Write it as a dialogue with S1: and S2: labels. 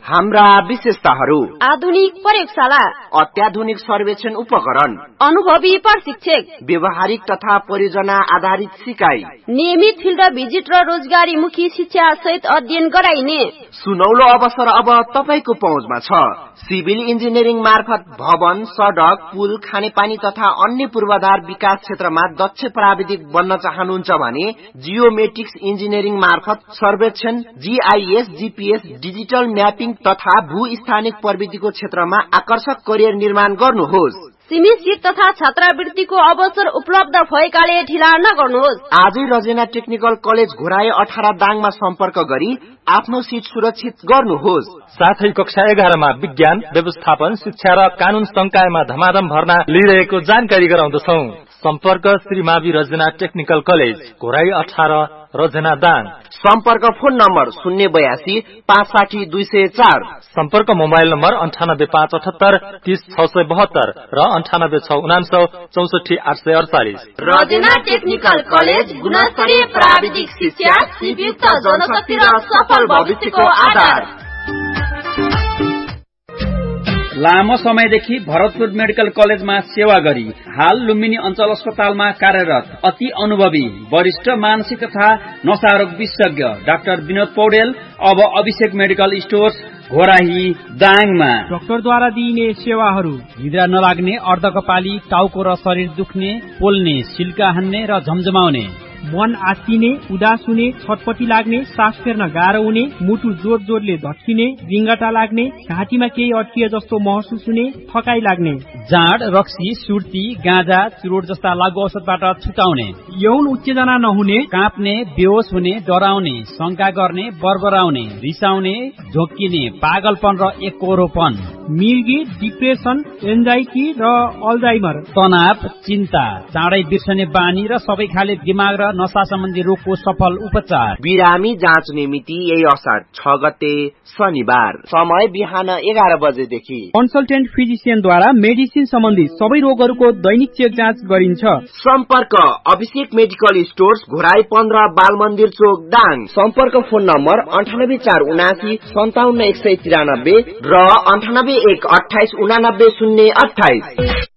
S1: हाम्रा विशेषताहरू:
S2: आधुनिक प्रयोगशाला,
S1: अत्याधुनिक सर्वेक्षण उपकरण,
S2: अनुभवी प्रशिक्षक,
S1: व्यवहारिक तथा परियोजना आधारित सिकाइ,
S2: नियमित फिल्ड भिजिट र रोजगारीमुखी शिक्षा सहित अध्ययन गराइने
S1: सुनौलो अवसर अब तपाईको पहुँचमा छ। सिभिल इन्जिनियरिङ मार्फत भवन, सडक, पुल, खानेपानी तथा अन्य पूर्वाधार विकास क्षेत्रमा दक्ष प्राविधिक बन्न चाहनुहुन्छ भने जियोमेट्रिक्स इन्जिनियरिङ मार्फत सर्वेक्षण, जीआईएस, जीपीएस, डिजिटल म्यापिङ तथा भूस्थानिक प्रविधिको क्षेत्रमा आकर्षक करियर निर्माण गर्नुहोस्।
S2: सीमित सीट तथा छात्रवृत्तिको अवसर उपलब्ध भएकाले ढिला नगर्नुहोस्।
S1: आजै रजेना टेक्निकल कलेज घोराए 18 दाङमा सम्पर्क गरी आफ्नो सीट सुरक्षित गर्नुहोस्।
S3: साथै कक्षा 11 मा विज्ञान, व्यवस्थापन, शिक्षा र कानून संकायमा धमाधम भर्ना लिइरहेको जानकारी गराउँदछौं। सम्पर्क श्री मावि रजना टेक्निकल कलेज, घोराई 18, रजना दाङ।
S1: सम्पर्क फोन नम्बर 082 560 204।
S3: सम्पर्क मोबाइल नम्बर 98578 30672 र 98649 64848।
S2: रजना टेक्निकल कलेज, गुणस्तरीय प्राविधिक शिक्षा, सिपयुक्त जनशक्ति र सफल भविष्यको आधार।
S4: लामो समयदेखि भरतपुर मेडिकल कलेजमा सेवा गरी हाल लुम्बिनी अञ्चल अस्पतालमा कार्यरत अति अनुभवी वरिष्ठ मानसिक तथा नशारोग विशेषज्ञ डाक्टर विनोद पौडेल अब अभिषेक मेडिकल स्टोर्स घोराही दाङमा।
S5: डाक्टरद्वारा दिइने सेवाहरू: निद्रा नलाग्ने, अर्धकपाली, टाउको र शरीर दुख्ने, पोल्ने, सिल्का हान्ने र झमझमाउने, मन आत्तिने, उदास हुने, छटपटी लाग्ने, सास फेर्न गाह्रो हुने, मुटु जोर जोरले धड्किने, रिङ्गटा लाग्ने, घाँटीमा केही अड्किए जस्तो महसुस हुने, थकाइ लाग्ने,
S4: जाँड, रक्सी, सुर्ती, गाँजा, चुरोट जस्ता लागु औषधबाट छुटाउने,
S5: यौन उत्तेजना नहुने,
S4: काँप्ने, बेहोस हुने, डराउने, शंका गर्ने, बरबराउने, रिसाउने, झोक्किने, पागलपन र एककोरोपन,
S5: मिर्गी, डिप्रेसन, एन्जाइटी र अल्जाइमर,
S4: तनाव, चिन्ता, चाँडै बिर्सने बानी र सबै खाले दिमाग र नशा सम्बन्धी रोगको सफल उपचार।
S1: बिरामी जाँच्ने मिति यही असार 6 गते शनिबार, समय बिहान 11 बजेदेखि।
S5: कन्सल्टेन्ट फिजिसियनद्वारा मेडिसिन सम्बन्धी सबै रोगहरूको दैनिक चेक जाँच गरिन्छ।
S1: सम्पर्क अभिषेक मेडिकल स्टोर्स, घोराई 15, बाल मन्दिर चोक, दाङ। सम्पर्क फोन नम्बर 98479 57193 र 98128 89 028।